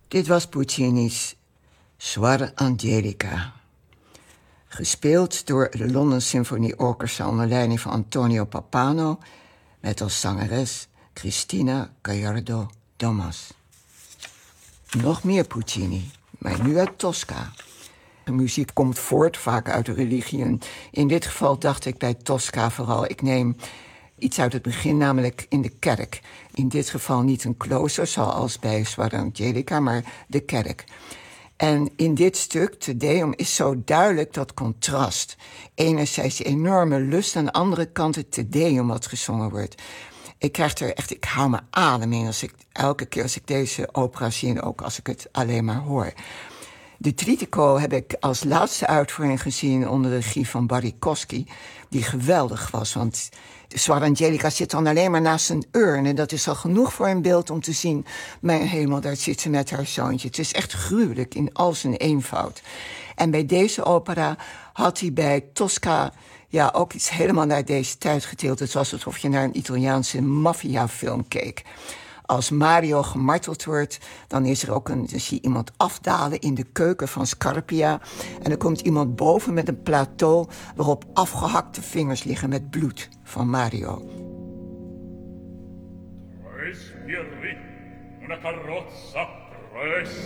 Dit was Puccini's Suor Angelica. Gespeeld door de London Symphony Orchestra onder leiding van Antonio Pappano, met als zangeres Cristina Gallardo Domas. Nog meer Puccini, maar nu uit Tosca. De muziek komt voort, vaak uit de religie. En in dit geval dacht ik bij Tosca vooral, ik neem iets uit het begin, namelijk in de kerk. In dit geval niet een klooster, zoals bij Suor Angelica, maar de kerk. En in dit stuk, Te Deum, is zo duidelijk dat contrast. Enerzijds die enorme lust, aan de andere kant het Te Deum wat gezongen wordt. Ik hou me adem in elke keer als ik deze opera zie en ook als ik het alleen maar hoor. De Trittico heb ik als laatste uitvoering gezien onder de regie van Barry Kosky, die geweldig was, want Suor Angelica zit dan alleen maar naast een urn en dat is al genoeg voor een beeld om te zien, mijn hemel, daar zit ze met haar zoontje. Het is echt gruwelijk in al zijn eenvoud. En bij deze opera had hij bij Tosca ook iets helemaal naar deze tijd getild. Het was alsof je naar een Italiaanse maffiafilm keek. Als Mario gemarteld wordt, dan zie je iemand afdalen in de keuken van Scarpia. En er komt iemand boven met een plateau waarop afgehakte vingers liggen met bloed van Mario. Respiri, una carrozza,